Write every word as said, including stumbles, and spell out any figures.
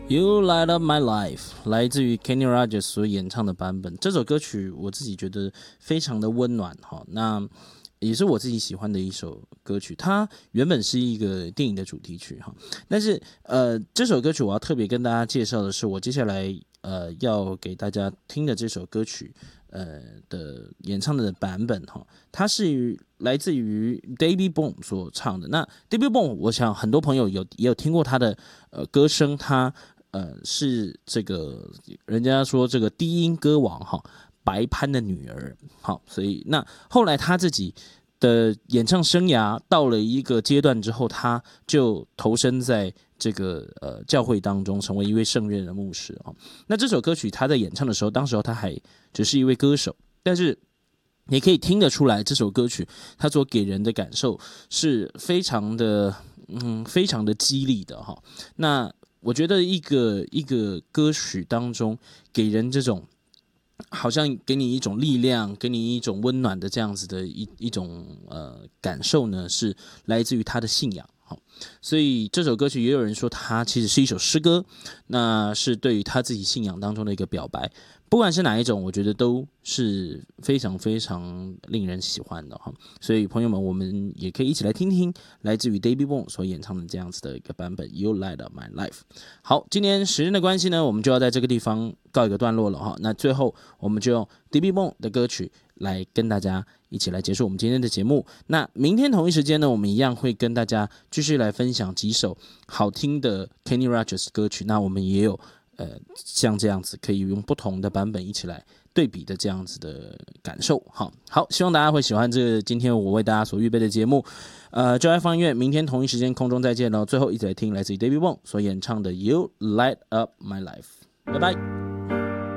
You Light Up My Life 来自于 Kenny Rogers 所演唱的版本。这首歌曲我自己觉得非常的温暖，那也是我自己喜欢的一首歌曲。它原本是一个电影的主题曲，但是呃，这首歌曲我要特别跟大家介绍的是，我接下来呃要给大家听的这首歌曲呃的演唱的版本，它是来自于 David Bowie 所唱的。那 David Bowie 我想很多朋友有也有听过他的呃歌声，他呃是这个人家说这个低音歌王哈，白潘的女儿。好，所以那后来他自己的演唱生涯到了一个阶段之后，他就投身在这个呃教会当中，成为一位圣乐的牧师。那这首歌曲他在演唱的时候，当时他还只是一位歌手，但是你可以听得出来，这首歌曲它所给人的感受是非常的嗯非常的激励的哈。那我觉得一个一个歌曲当中给人这种好像给你一种力量，给你一种温暖的这样子的一一种呃感受呢，是来自于他的信仰。所以这首歌曲也有人说它其实是一首诗歌，那是对于他自己信仰当中的一个表白。不管是哪一种，我觉得都是非常非常令人喜欢的哈。所以朋友们，我们也可以一起来听听来自于 David Bowie 所演唱的这样子的一个版本 You Light Up My Life。 好，今天时间的关系呢，我们就要在这个地方告一个段落了哈。那最后我们就用 David Bowie 的歌曲来跟大家一起来结束我们今天的节目。那明天同一时间呢，我们一样会跟大家继续来分享几首好听的 Kenny Rogers 歌曲。那我们也有呃像这样子可以用不同的版本一起来对比的这样子的感受。好，好，希望大家会喜欢这个今天我为大家所预备的节目。呃，就爱放音乐，明天同一时间空中再见喽。最后一起来听来自于 David Bowie 所演唱的 You Light Up My Life， 拜拜。